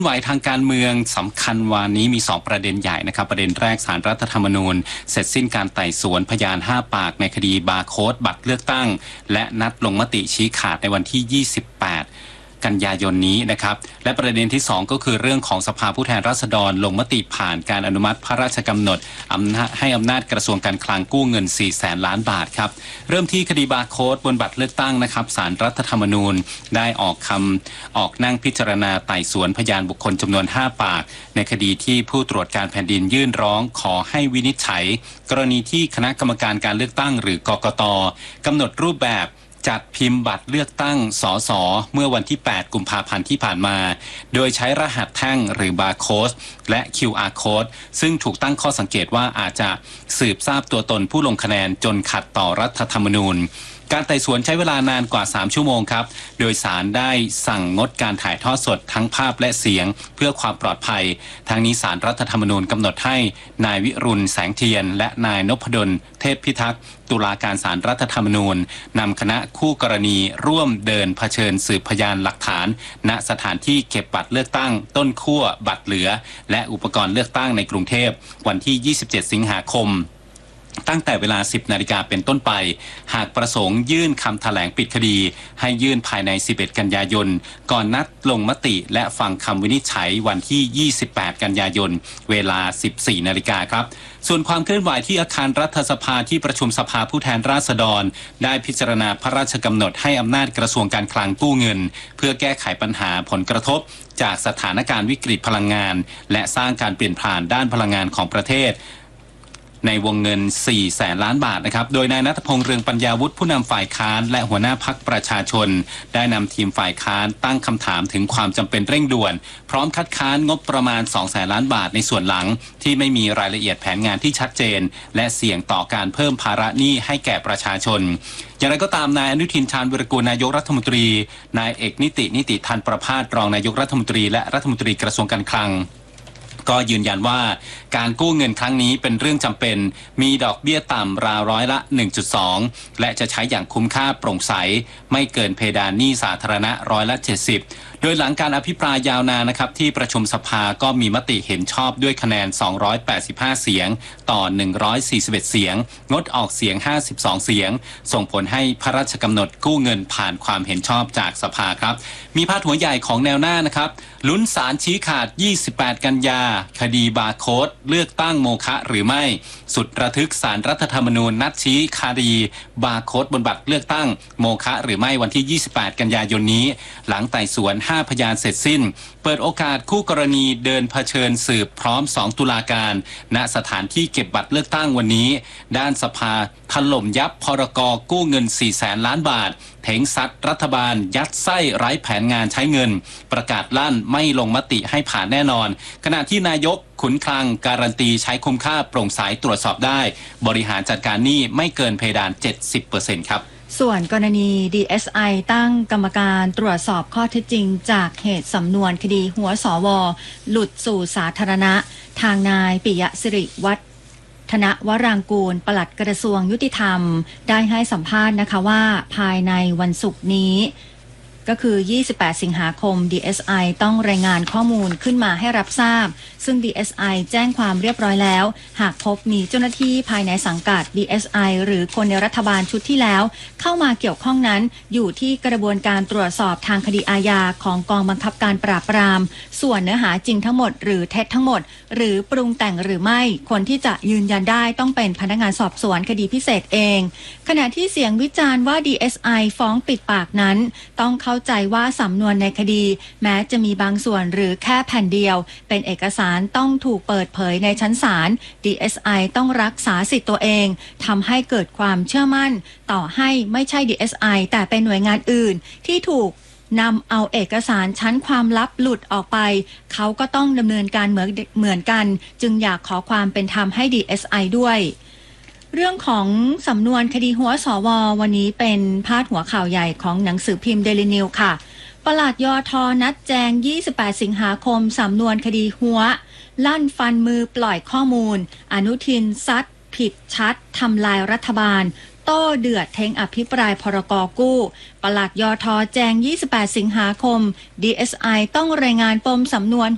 ไหวทางการเมืองสำคัญวันนี้มี2ประเด็นใหญ่นะครับประเด็นแรกศาลรัฐธรรมนูญเสร็จสิ้นการไต่สวนพยาน5ปากในคดีบาร์โค้ดบัตรเลือกตั้งและนัดลงมติชี้ขาดในวันที่28กันยายนนี้นะครับและประเด็นที่2ก็คือเรื่องของสภาผู้แทนราษฎรลงมติผ่านการอนุมัติพระราชกำหนดให้อำนาจกระทรวงการคลังกู้เงิน 400,000 ล้านบาทครับเริ่มที่คดีบาร์โค้ดบนบัตรเลือกตั้งนะครับศาลรัฐธรรมนูญได้ออกนั่งพิจารณาไต่สวนพยานบุคคลจำนวน5ปากในคดีที่ผู้ตรวจการแผ่นดินยื่นร้องขอให้วินิจฉัยกรณีที่คณะกรรมการการเลือกตั้งหรือกกต.กำหนดรูปแบบจัดพิมพ์บัตรเลือกตั้งสสเมื่อวันที่8กุมภาพันธ์ที่ผ่านมาโดยใช้รหัสแท่งหรือบาร์โค้ดและ QR Code ซึ่งถูกตั้งข้อสังเกตว่าอาจจะสืบทราบตัวตนผู้ลงคะแนนจนขัดต่อรัฐธรรมนูญการไต่สวนใช้เวลานานกว่า3ชั่วโมงครับโดยศาลได้สั่งงดการถ่ายทอดสดทั้งภาพและเสียงเพื่อความปลอดภัยทั้งนี้ศาลรัฐธรรมนูญกำหนดให้นายวิรุณแสงเทียนและนายนพดลเทพพิทักษ์ตุลาการศาลรัฐธรรมนูญนำคณะคู่กรณีร่วมเดินเผชิญสืบพยานหลักฐานณสถานที่เก็บบัตรเลือกตั้งต้นขั้วบัตรเหลือและอุปกรณ์เลือกตั้งในกรุงเทพวันที่27สิงหาคมตั้งแต่เวลา 10 นาฬิกาเป็นต้นไปหากประสงค์ยื่นคำแถลงปิดคดีให้ยื่นภายใน11กันยายนก่อนนัดลงมติและฟังคำวินิจฉัยวันที่28กันยายนเวลา 14 นาฬิกาครับส่วนความเคลื่อนไหวที่อาคารรัฐสภาที่ประชุมสภาผู้แทนราษฎรได้พิจารณาพระราชกำหนดให้อำนาจกระทรวงการคลังกู้เงินเพื่อแก้ไขปัญหาผลกระทบจากสถานการณ์วิกฤตพลังงานและสร้างการเปลี่ยนผ่านด้านพลังงานของประเทศในวงเงิน 400,000 ล้านบาทนะครับโดยนายณัฐพงษ์ เรืองปัญญาวุฒิผู้นำฝ่ายค้านและหัวหน้าพรรคประชาชนได้นำทีมฝ่ายค้านตั้งคำถามถึงความจำเป็นเร่งด่วนพร้อมคัดค้านงบประมาณ 200,000 ล้านบาทในส่วนหลังที่ไม่มีรายละเอียดแผนงานที่ชัดเจนและเสี่ยงต่อการเพิ่มภาระหนี้ให้แก่ประชาชนอย่างไรก็ตามนายอนุทินชาญวิรากูลนายกรัฐมนตรีนายเอกนิติทันประภาสรองนายกรัฐมนตรีและรัฐมนตรีกระทรวงการคลังก็ยืนยันว่าการกู้เงินครั้งนี้เป็นเรื่องจำเป็นมีดอกเบี้ยต่ำราวร้อยละ 1.2 และจะใช้อย่างคุ้มค่าโปร่งใสไม่เกินเพดานหนี้สาธารณะร้อยละ 70โดยหลังการอภิปรายยาวนานนะครับที่ประชุมสภาก็มีมติเห็นชอบด้วยคะแนน285เสียงต่อ141เสียงงดออกเสียง52เสียงส่งผลให้พระราชกำหนดกู้เงินผ่านความเห็นชอบจากสภาครับมีพาดหัวใหญ่ของแนวหน้านะครับลุ้นศาลชี้ขาด28กันยาคดีบาร์โค้ดเลือกตั้งโมฆะหรือไม่สุดระทึกศาลรัฐธรรมนูญนัดชี้คดีบาร์โค้ดบนบัตรเลือกตั้งโมฆะหรือไม่วันที่28กันยายนนี้หลังไต่สวน5พยานเสร็จสิ้นเปิดโอกาสคู่กรณีเดินเผชิญสืบพร้อม2ตุลาการณสถานที่เก็บบัตรเลือกตั้งวันนี้ด้านสภาถล่มยับพรก.กู้เงิน 400,000 ล้านบาทเถงซัดรัฐบาลยัดไส้ไร้แผนงานใช้เงินประกาศลั่นไม่ลงมติให้ผ่านแน่นอนขณะที่นายกขุนคลังการันตีใช้คุ้มค่าโปร่งใสตรวจสอบได้บริหารจัดการหนี้ไม่เกินเพดาน 70% ครับส่วนกรณี DSI ตั้งกรรมการตรวจสอบข้อเท็จจริงจากเหตุสำนวนคดีหัวสวหลุดสู่สาธารณะทางนายปิยะสิริวัฒธนวรางกูลปลัดกระทรวงยุติธรรมได้ให้สัมภาษณ์นะคะว่าภายในวันศุกร์นี้ก็คือ28สิงหาคม DSI ต้องรายงานข้อมูลขึ้นมาให้รับทราบซึ่ง DSI แจ้งความเรียบร้อยแล้วหากพบมีเจ้าหน้าที่ภายในสังกัด DSI หรือคนในรัฐบาลชุดที่แล้วเข้ามาเกี่ยวข้องนั้นอยู่ที่กระบวนการตรวจสอบทางคดีอาญาของกองบังคับการปราบปรามส่วนเนื้อหาจริงทั้งหมดหรือเท็จทั้งหมดหรือปรุงแต่งหรือไม่คนที่จะยืนยันได้ต้องเป็นพนักงานสอบสวนคดีพิเศษเองขณะที่เสียงวิจารณ์ว่า DSI ฟ้องปิดปากนั้นต้องเข้าใจว่าสำนวนในคดีแม้จะมีบางส่วนหรือแค่แผ่นเดียวเป็นเอกสารต้องถูกเปิดเผยในชั้นศาล DSI ต้องรักษาสิทธิ์ตัวเองทำให้เกิดความเชื่อมั่นต่อให้ไม่ใช่ DSI แต่เป็นหน่วยงานอื่นที่ถูกนำเอาเอกสารชั้นความลับหลุดออกไปเขาก็ต้องดำเนินการเหมือนกันจึงอยากขอความเป็นธรรมให้ DSI ด้วยเรื่องของสำนวนคดีหัวสววันนี้เป็นพาดหัวข่าวใหญ่ของหนังสือพิมพ์ Daily News ค่ะปลัดยท.นัดแจง28สิงหาคมสำนวนคดีหัวลั่นฟันมือปล่อยข้อมูลอนุทินซัดผิดชัดทำลายรัฐบาลโต้เดือดเท้งอภิปรายพรก.กู้ปลัดยท.แจง28สิงหาคม DSI ต้องรายงานปมสำนวน